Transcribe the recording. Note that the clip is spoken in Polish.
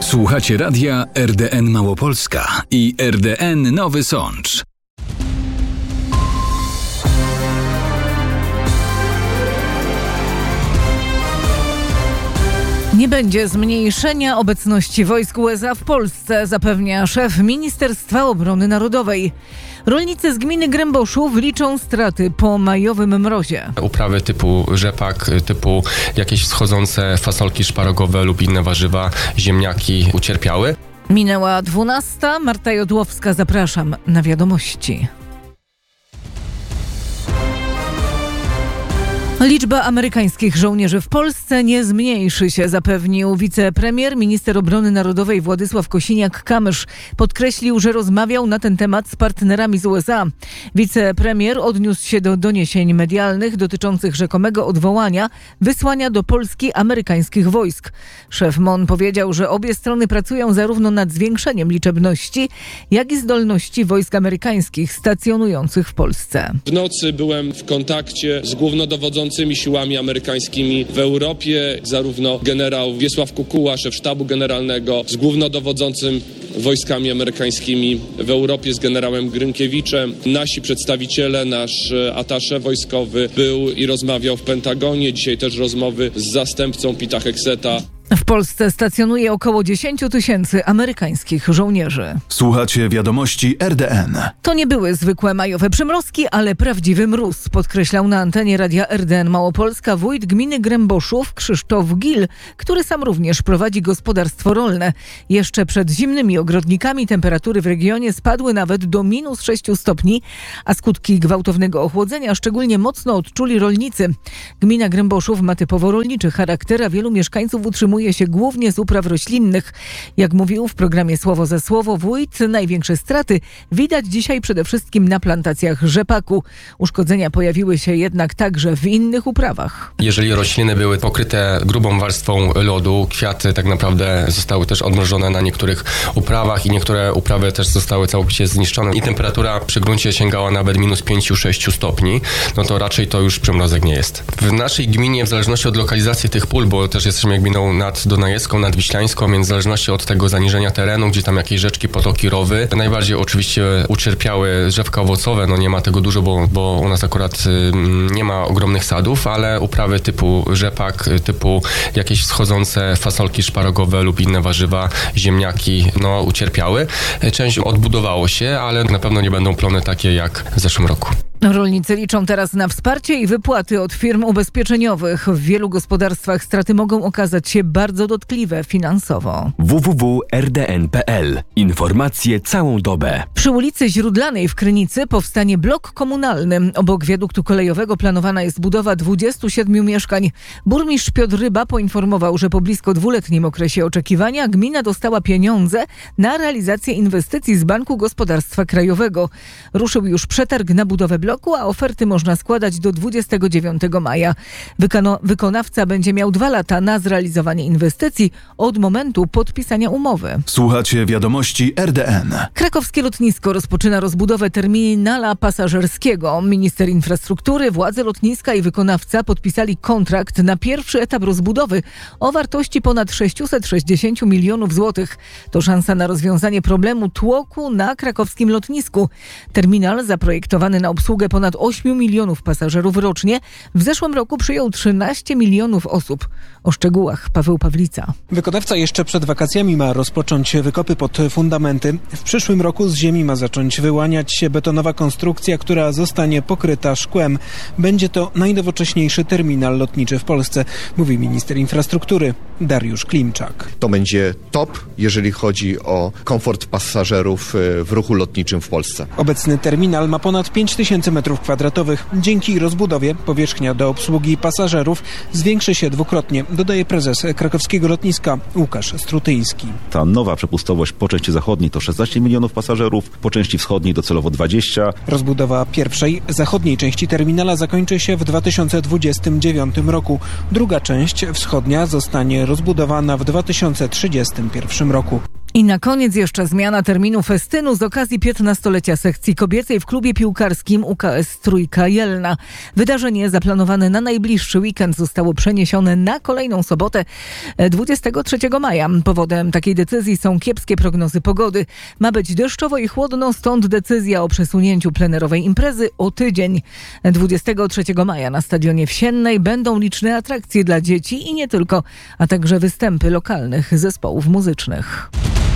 Słuchacie radia RDN Małopolska i RDN Nowy Sącz. Nie będzie zmniejszenia obecności wojsk USA w Polsce, zapewnia szef Ministerstwa Obrony Narodowej. Rolnicy z gminy Gręboszów liczą straty po majowym mrozie. Uprawy typu rzepak, typu jakieś wschodzące fasolki szparogowe lub inne warzywa, ziemniaki ucierpiały. Minęła 12:00. Marta Jodłowska, zapraszam na wiadomości. Liczba amerykańskich żołnierzy w Polsce nie zmniejszy się, zapewnił wicepremier, minister obrony narodowej Władysław Kosiniak-Kamysz. Podkreślił, że rozmawiał na ten temat z partnerami z USA. Wicepremier odniósł się do doniesień medialnych dotyczących rzekomego odwołania wysłania do Polski amerykańskich wojsk. Szef MON powiedział, że obie strony pracują zarówno nad zwiększeniem liczebności, jak i zdolności wojsk amerykańskich stacjonujących w Polsce. W nocy byłem w kontakcie z głównodowodzącym siłami amerykańskimi w Europie, zarówno generał Wiesław Kukuła, szef sztabu generalnego, z głównodowodzącym wojskami amerykańskimi w Europie, z generałem Grynkiewiczem. Nasi przedstawiciele, nasz atasze wojskowy był i rozmawiał w Pentagonie. Dzisiaj też rozmowy z zastępcą Pita Hegseta. W Polsce stacjonuje około 10 000 amerykańskich żołnierzy. Słuchacie wiadomości RDN. To nie były zwykłe majowe przymrozki, ale prawdziwy mróz, podkreślał na antenie radia RDN Małopolska wójt gminy Gręboszów Krzysztof Gil, który sam również prowadzi gospodarstwo rolne. Jeszcze przed zimnymi ogrodnikami temperatury w regionie spadły nawet do -6 stopni, a skutki gwałtownego ochłodzenia szczególnie mocno odczuli rolnicy. Gmina Gręboszów ma typowo rolniczy charakter, a wielu mieszkańców utrzymuje się głównie z upraw roślinnych. Jak mówił w programie Słowo za Słowo wójt, największe straty widać dzisiaj przede wszystkim na plantacjach rzepaku. Uszkodzenia pojawiły się jednak także w innych uprawach. Jeżeli rośliny były pokryte grubą warstwą lodu, kwiaty tak naprawdę zostały też odmrożone na niektórych uprawach i niektóre uprawy też zostały całkowicie zniszczone i temperatura przy gruncie sięgała nawet -5-6 stopni, no to raczej to już przymrozek nie jest. W naszej gminie, w zależności od lokalizacji tych pól, bo też jesteśmy gminą nad Dunajecką, nad Wiślańską, więc w zależności od tego zaniżenia terenu, gdzie tam jakieś rzeczki, potoki, rowy, najbardziej oczywiście ucierpiały drzewka owocowe, no nie ma tego dużo, bo u nas akurat nie ma ogromnych sadów, ale uprawy typu rzepak, typu jakieś wschodzące fasolki szparogowe lub inne warzywa, ziemniaki, no ucierpiały. Część odbudowało się, ale na pewno nie będą plony takie jak w zeszłym roku. Rolnicy liczą teraz na wsparcie i wypłaty od firm ubezpieczeniowych. W wielu gospodarstwach straty mogą okazać się bardzo dotkliwe finansowo. www.rdn.pl. Informacje całą dobę. Przy ulicy Źródlanej w Krynicy powstanie blok komunalny. Obok wiaduktu kolejowego planowana jest budowa 27 mieszkań. Burmistrz Piotr Ryba poinformował, że po blisko 2-letnim okresie oczekiwania gmina dostała pieniądze na realizację inwestycji z Banku Gospodarstwa Krajowego. Ruszył już przetarg na budowę bloku, a oferty można składać do 29 maja. Wykonawca będzie miał 2 lata na zrealizowanie inwestycji od momentu podpisania umowy. Słuchacie wiadomości RDN. Krakowskie lotnisko rozpoczyna rozbudowę terminala pasażerskiego. Minister infrastruktury, władze lotniska i wykonawca podpisali kontrakt na pierwszy etap rozbudowy o wartości ponad 660 milionów złotych. To szansa na rozwiązanie problemu tłoku na krakowskim lotnisku. Terminal zaprojektowany na obsługę ponad 8 milionów pasażerów rocznie w zeszłym roku przyjął 13 milionów osób. O szczegółach Paweł Pawlica. Wykonawca jeszcze przed wakacjami ma rozpocząć wykopy pod fundamenty. W przyszłym roku z ziemi ma zacząć wyłaniać się betonowa konstrukcja, która zostanie pokryta szkłem. Będzie to najnowocześniejszy terminal lotniczy w Polsce, mówi minister infrastruktury Dariusz Klimczak. To będzie top, jeżeli chodzi o komfort pasażerów w ruchu lotniczym w Polsce. Obecny terminal ma ponad 5000 m2. Dzięki rozbudowie powierzchnia do obsługi pasażerów zwiększy się 2-krotnie, dodaje prezes krakowskiego lotniska Łukasz Strutyński. Ta nowa przepustowość po części zachodniej to 16 milionów pasażerów, po części wschodniej docelowo 20. Rozbudowa pierwszej, zachodniej części terminala zakończy się w 2029 roku. Druga część, wschodnia, zostanie rozbudowana w 2031 roku. I na koniec jeszcze zmiana terminu festynu z okazji 15-lecia sekcji kobiecej w klubie piłkarskim UKS Trójka Jelna. Wydarzenie zaplanowane na najbliższy weekend zostało przeniesione na kolejną sobotę 23 maja. Powodem takiej decyzji są kiepskie prognozy pogody. Ma być deszczowo i chłodno, stąd decyzja o przesunięciu plenerowej imprezy o tydzień. 23 maja na Stadionie Wsiennej będą liczne atrakcje dla dzieci i nie tylko, a także występy lokalnych zespołów muzycznych.